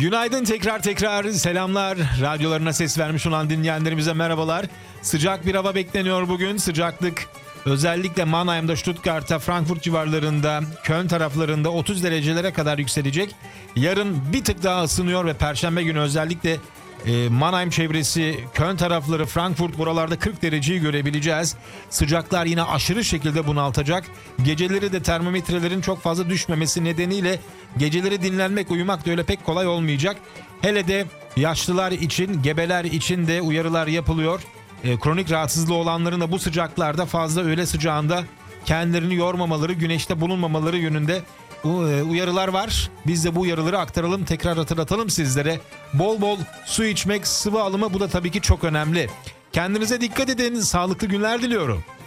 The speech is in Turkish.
Günaydın, tekrar selamlar. Radyolarına ses vermiş olan dinleyenlerimize merhabalar. Sıcak bir hava bekleniyor bugün. Sıcaklık özellikle Mannheim'da, Stuttgart'ta, Frankfurt civarlarında, Köln taraflarında 30 derecelere kadar yükselecek. Yarın bir tık daha ısınıyor ve Perşembe günü özellikle Mannheim çevresi, Köln tarafları, Frankfurt buralarda 40 dereceyi görebileceğiz. Sıcaklar yine aşırı şekilde bunaltacak. Geceleri de termometrelerin çok fazla düşmemesi nedeniyle geceleri dinlenmek, uyumak da öyle pek kolay olmayacak. Hele de yaşlılar için, gebeler için de uyarılar yapılıyor. Kronik rahatsızlığı olanların da bu sıcaklarda fazla öğle sıcağında kendilerini yormamaları, güneşte bulunmamaları yönünde uyarılar var. Biz de bu uyarıları aktaralım, tekrar hatırlatalım sizlere. Bol bol su içmek, sıvı alımı, bu da tabii ki çok önemli. Kendinize dikkat edin, sağlıklı günler diliyorum.